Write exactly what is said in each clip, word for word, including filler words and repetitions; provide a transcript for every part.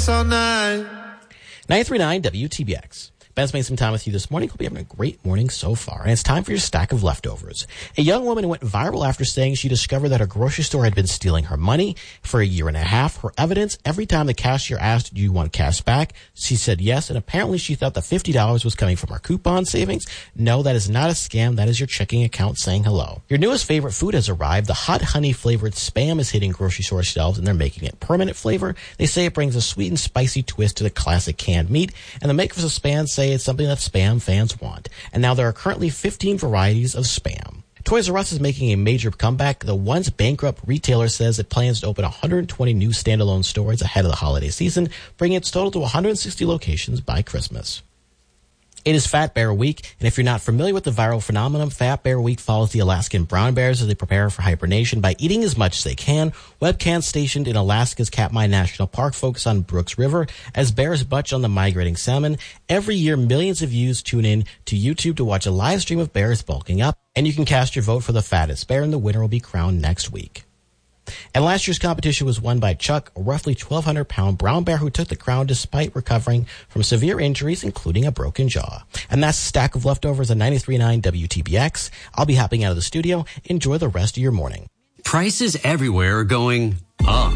all night. ninety-three point nine W T B X. Ben spending some time with you this morning. Hope you're having a great morning so far. And it's time for your stack of leftovers. A young woman went viral after saying she discovered that her grocery store had been stealing her money for a year and a half. Her evidence, every time the cashier asked, do you want cash back? She said yes, and apparently she thought the fifty dollars was coming from her coupon savings. No, that is not a scam. That is your checking account saying hello. Your newest favorite food has arrived. The hot honey flavored Spam is hitting grocery store shelves, and they're making it permanent flavor. They say it brings a sweet and spicy twist to the classic canned meat, and the makers of Spam say it's something that Spam fans want. And now there are currently fifteen varieties of Spam. Toys R Us is making a major comeback. The once bankrupt retailer says it plans to open one hundred twenty new standalone stores ahead of the holiday season, bringing its total to one hundred sixty locations by Christmas. It is Fat Bear Week, and if you're not familiar with the viral phenomenon, Fat Bear Week follows the Alaskan brown bears as they prepare for hibernation by eating as much as they can. Webcams stationed in Alaska's Katmai National Park focus on Brooks River as bears butch on the migrating salmon. Every year, millions of youths tune in to YouTube to watch a live stream of bears bulking up, and you can cast your vote for the fattest bear, and the winner will be crowned next week. And last year's competition was won by Chuck, a roughly twelve hundred pound brown bear who took the crown despite recovering from severe injuries, including a broken jaw. And that's a stack of leftovers on ninety-three point nine W T B X. I'll be hopping out of the studio. Enjoy the rest of your morning. Prices everywhere are going up.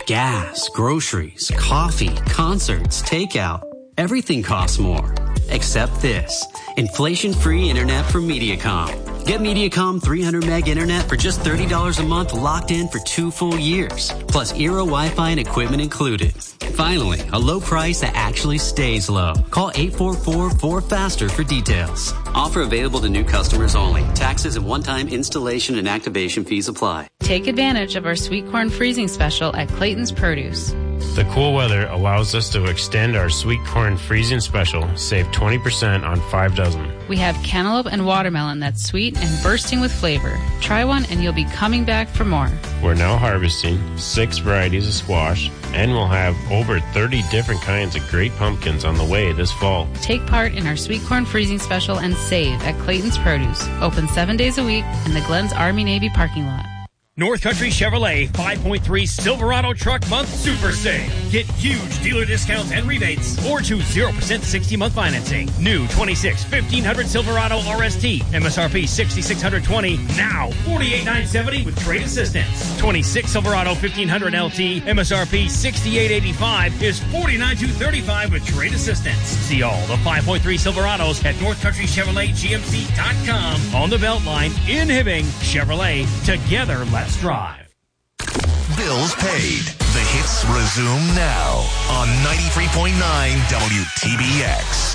Gas, groceries, coffee, concerts, takeout. Everything costs more. Except this. Inflation-free internet from Mediacom. Get Mediacom three hundred meg internet for just thirty dollars a month, locked in for two full years. Plus Eero Wi-Fi and equipment included. Finally, a low price that actually stays low. Call eight four four, four faster for details. Offer available to new customers only. Taxes and one-time installation and activation fees apply. Take advantage of our sweet corn freezing special at Clayton's Produce. The cool weather allows us to extend our sweet corn freezing special, save twenty percent on five dozen. We have cantaloupe and watermelon that's sweet and bursting with flavor. Try one and you'll be coming back for more. We're now harvesting six varieties of squash, and we'll have over thirty different kinds of great pumpkins on the way this fall. Take part in our sweet corn freezing special and save at Clayton's Produce. Open seven days a week in the Glens Army-Navy parking lot. North Country Chevrolet five point three Silverado Truck Month Super Sale. Get huge dealer discounts and rebates or choose zero percent sixty-month financing. New twenty-six fifteen hundred Silverado R S T. M S R P six thousand six hundred twenty dollars. Now forty-eight thousand nine hundred seventy dollars with trade assistance. twenty-six Silverado fifteen hundred L T. M S R P sixty-eight thousand eighty-five dollars is forty-nine thousand two hundred thirty-five dollars with trade assistance. See all the five point three Silverados at North Country Chevrolet G M C dot com. On the Beltline in Hibbing. Chevrolet. Together, let's drive. Bills paid. The hits resume now on ninety-three point nine W T B X.